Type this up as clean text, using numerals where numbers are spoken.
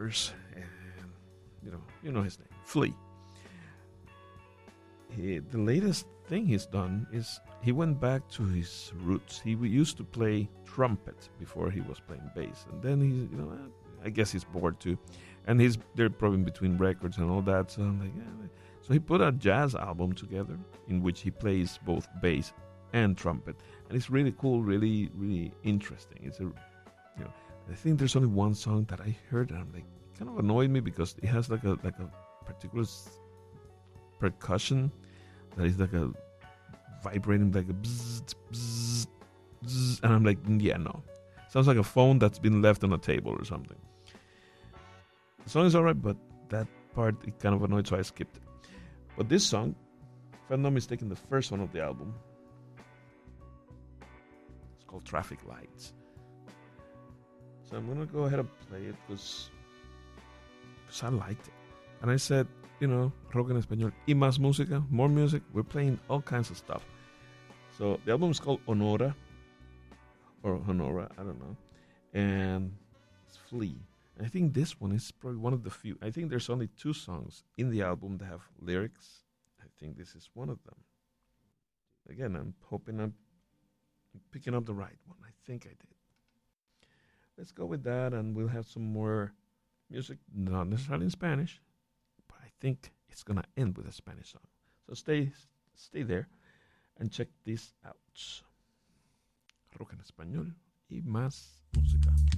Records, and you know his name, Flea. The latest thing he's done is he went back to his roots. He used to play trumpet before he was playing bass, and then I guess he's bored too, and they're probably between records and all that. So I'm like, yeah. So he put a jazz album together in which he plays both bass and trumpet, and it's really cool, really, really interesting. I think there's only one song that I heard, and I'm like, kind of annoyed me because it has like a particular percussion that is like a vibrating, like a bzzz, bzzz, bzzz, and I'm like, yeah, no, sounds like a phone that's been left on a table or something. The song is alright, but that part it kind of annoyed, so I skipped it. But this song, if I'm not mistaken, the first one of the album, it's called Traffic Lights. So I'm gonna go ahead and play it because I liked it, and I said, rock en español y más música, more music. We're playing all kinds of stuff. So the album is called Honora, or Honora, I don't know, and it's Flea. And I think this one is probably one of the few. I think there's only 2 songs in the album that have lyrics. I think this is one of them. Again, I'm hoping I'm picking up the right one. I think I did. Let's go with that, and we'll have some more music, not necessarily in Spanish, but I think it's gonna end with a Spanish song. So stay there and check this out. Rock en español y más música.